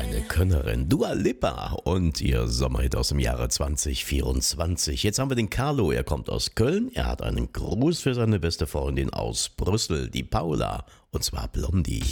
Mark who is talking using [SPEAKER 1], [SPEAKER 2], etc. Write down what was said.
[SPEAKER 1] Eine Könnerin, Dua Lipa und ihr Sommerhit aus dem Jahre 2024. Jetzt haben wir den Carlo, er kommt aus Köln. Er hat einen Gruß für seine beste Freundin aus Brüssel, die Paula, und zwar Blondie.